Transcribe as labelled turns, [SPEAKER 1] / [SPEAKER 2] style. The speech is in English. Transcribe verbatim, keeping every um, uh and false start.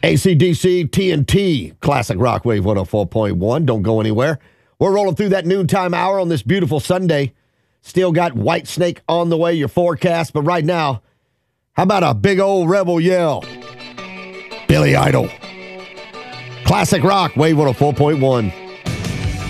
[SPEAKER 1] A C D C, T N T, Classic Rock Wave one oh four point one. Don't go anywhere. We're rolling through that noontime hour on this beautiful Sunday. Still got White Snake on the way, your forecast. But right now, how about a big old rebel yell? Billy Idol. Classic Rock Wave one oh four point one.